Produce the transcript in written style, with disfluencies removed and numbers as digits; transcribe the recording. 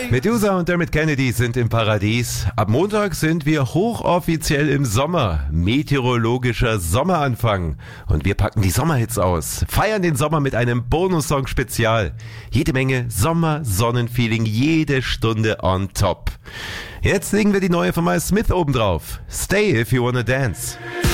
Medusa und Dermot Kennedy sind im Paradies. Ab Montag sind wir hochoffiziell im Sommer. Meteorologischer Sommeranfang. Und wir packen die Sommerhits aus. Feiern den Sommer mit einem Bonussong-Spezial. Jede Menge Sommer-Sonnenfeeling, jede Stunde on top. Jetzt legen wir die neue von Miles Smith oben drauf. Stay if you wanna dance.